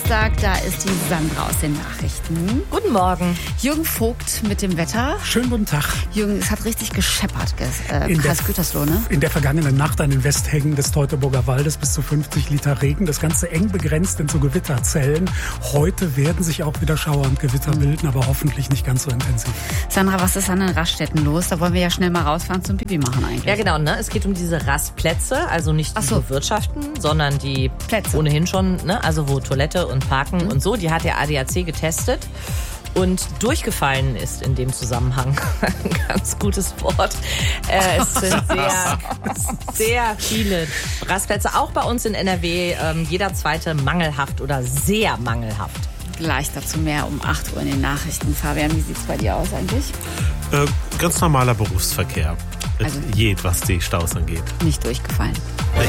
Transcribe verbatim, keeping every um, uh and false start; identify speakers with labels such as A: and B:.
A: Dienstag, da ist die Sandra aus den Nachrichten.
B: Guten Morgen.
A: Jürgen Vogt mit dem Wetter.
C: Schönen guten Tag.
A: Jürgen, es hat richtig gescheppert, äh, Kreis Gütersloh, ne?
C: In der vergangenen Nacht an den Westhängen des Teutoburger Waldes bis zu fünfzig Liter Regen. Das Ganze eng begrenzt in so Gewitterzellen. Heute werden sich auch wieder Schauer und Gewitter mhm. bilden, aber hoffentlich nicht ganz so intensiv.
A: Sandra, was ist an den Raststätten los? Da wollen wir ja schnell mal rausfahren zum Pipi machen eigentlich.
B: Ja genau, ne? Es geht um diese Rastplätze, also nicht die
A: so.
B: Bewirtschaften, sondern die
A: Plätze.
B: Ohnehin schon, ne? Also wo Toilette und Parken mhm. und so. Die hat der A D A C getestet. Und durchgefallen ist in dem Zusammenhang ein ganz gutes Wort. Äh, es sind sehr, sehr viele Rastplätze, auch bei uns in N R W, ähm, jeder zweite mangelhaft oder sehr mangelhaft.
A: Gleich dazu mehr um acht Uhr in den Nachrichten. Fabian, wie sieht's bei dir aus eigentlich?
D: Äh, ganz normaler Berufsverkehr.
A: Also
D: Jed, was die Staus angeht.
A: Nicht durchgefallen.